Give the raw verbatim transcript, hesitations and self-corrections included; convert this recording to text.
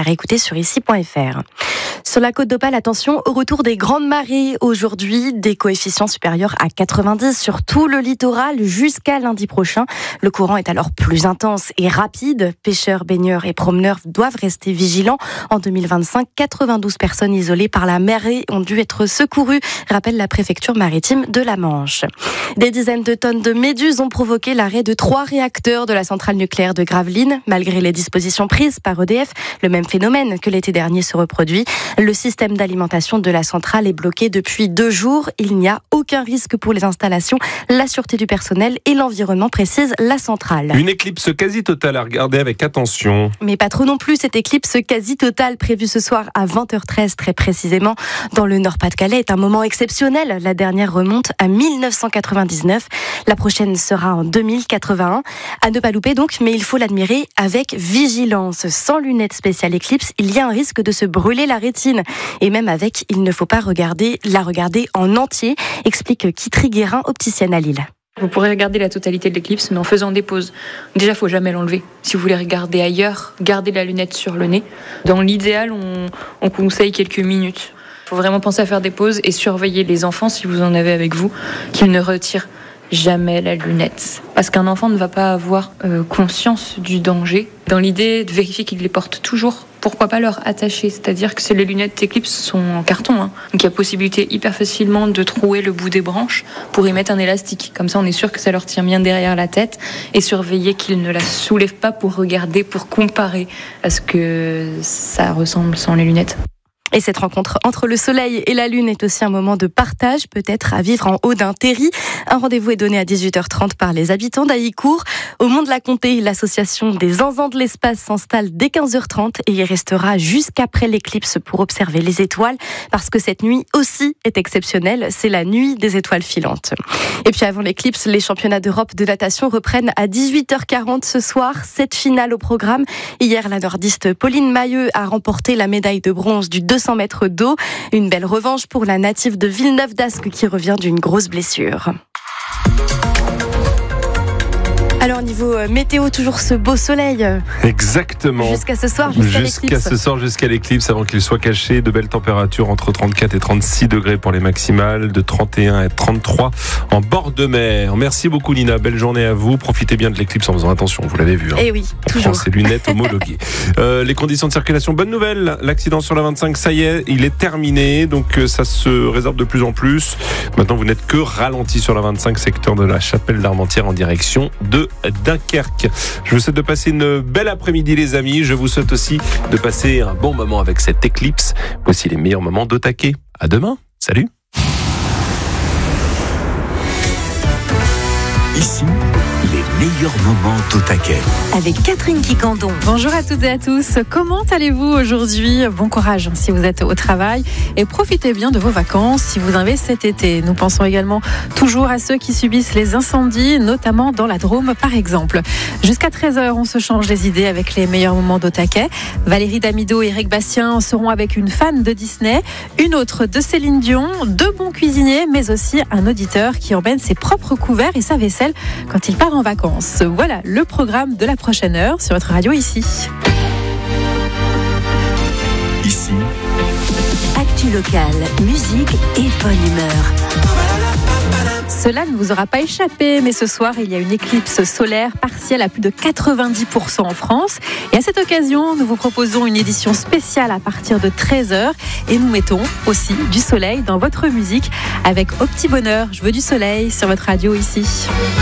à réécouter sur ici point f r. Sur la côte d'Opale, attention au retour des grandes marées. Aujourd'hui, des coefficients supérieurs à quatre-vingt-dix sur tout le littoral jusqu'à lundi prochain. Le courant est alors plus intense et rapide. Pêcheurs, baigneurs et promeneurs doivent rester vigilants. En deux mille vingt-cinq, quatre-vingt-douze personnes isolées par la marée ont dû être secourues, rappelle la préfecture maritime de la Manche. Des dizaines de tonnes de méduses ont provoqué l'arrêt de trois réacteurs de la centrale nucléaire de Gravelines. Malgré les dispositions prises par E D F, le même phénomène que l'été dernier se reproduit. Le système d'alimentation de la centrale est bloqué depuis deux jours. Il n'y a aucun risque pour les installations, la sûreté du personnel et l'environnement, précise la centrale. Une éclipse quasi totale à regarder avec attention. Mais pas trop non plus, cette éclipse quasi totale prévue ce soir à vingt heures treize très précisément dans le Nord-Pas-de-Calais est un moment exceptionnel. La dernière remonte à mille neuf cent quatre-vingt-dix-neuf. La prochaine sera en deux mille quatre-vingt-un. À ne pas louper donc, mais il faut l'admirer avec vigilance. Sans lunettes spéciales éclipse, il y a un risque de se brûler la rétine. Et même avec, il ne faut pas regarder, la regarder en entier, explique Kitri Guérin, opticienne à Lille. Vous pourrez regarder la totalité de l'éclipse, mais en faisant des pauses. Déjà, il ne faut jamais l'enlever. Si vous voulez regarder ailleurs, gardez la lunette sur le nez. Dans l'idéal, on, on conseille quelques minutes. Il faut vraiment penser à faire des pauses et surveiller les enfants, si vous en avez avec vous, qu'ils ne retirent jamais la lunette. Parce qu'un enfant ne va pas avoir euh, conscience du danger. Dans l'idée de vérifier qu'il les porte toujours, pourquoi pas leur attacher. C'est-à-dire que les lunettes Eclipse sont en carton. Hein. Donc il y a possibilité hyper facilement de trouer le bout des branches pour y mettre un élastique. Comme ça, on est sûr que ça leur tient bien derrière la tête. Et surveiller qu'ils ne la soulèvent pas pour regarder, pour comparer à ce que ça ressemble sans les lunettes. Et cette rencontre entre le soleil et la lune est aussi un moment de partage, peut-être à vivre en haut d'un terri. Un rendez-vous est donné à dix-huit heures trente par les habitants d'Haïcourt. Au Mont-de-la-Comté, l'association des Zinzins de l'espace s'installe dès quinze heures trente et y restera jusqu'après l'éclipse pour observer les étoiles, parce que cette nuit aussi est exceptionnelle. C'est la nuit des étoiles filantes. Et puis avant l'éclipse, les championnats d'Europe de natation reprennent à dix-huit heures quarante ce soir. Sept finales au programme. Hier, la nordiste Pauline Mailleux a remporté la médaille de bronze du deux cents mètres d'eau. Une belle revanche pour la native de Villeneuve-d'Ascq qui revient d'une grosse blessure. Alors niveau météo, toujours ce beau soleil. Exactement. Jusqu'à ce soir, jusqu'à, jusqu'à l'éclipse. ce soir, jusqu'à l'éclipse, avant qu'il soit caché. De belles températures entre trente-quatre et trente-six degrés pour les maximales, de trente et un à trente-trois en bord de mer. Merci beaucoup Nina, belle journée à vous. Profitez bien de l'éclipse en faisant attention, vous l'avez vu. Hein. Eh oui, toujours. Prends ses lunettes homologuées. euh, les conditions de circulation, bonne nouvelle. L'accident sur la vingt-cinq, ça y est, il est terminé. Donc ça se résorbe de plus en plus. Maintenant, vous n'êtes que ralenti sur la vingt-cinq, secteur de la Chapelle d'Armentières en direction de Dunkerque. Je vous souhaite de passer une belle après-midi les amis. Je vous souhaite aussi de passer un bon moment avec cette éclipse. Voici les meilleurs moments d'Otaké. À demain. Salut. Ici, les meilleurs moments d'Otaké. Avec Catherine Quicandon. Bonjour à toutes et à tous. Comment allez-vous aujourd'hui ? Bon courage si vous êtes au travail et profitez bien de vos vacances si vous en avez cet été. Nous pensons également toujours à ceux qui subissent les incendies, notamment dans la Drôme par exemple. Jusqu'à treize heures, on se change les idées avec les meilleurs moments d'Otaké. Valérie Damido et Eric Bastien seront avec une fan de Disney, une autre de Céline Dion, deux bons cuisiniers, mais aussi un auditeur qui emmène ses propres couverts et sa vaisselle quand il part en vacances. Voilà le programme de la prochaine heure sur votre radio ici. Ici, Actu locale, musique et bonne humeur. Cela ne vous aura pas échappé, mais ce soir, il y a une éclipse solaire partielle à plus de quatre-vingt-dix pour cent en France. Et à cette occasion, nous vous proposons une édition spéciale à partir de treize heures. Et nous mettons aussi du soleil dans votre musique avec Au Petit Bonheur. Je veux du soleil sur votre radio ici.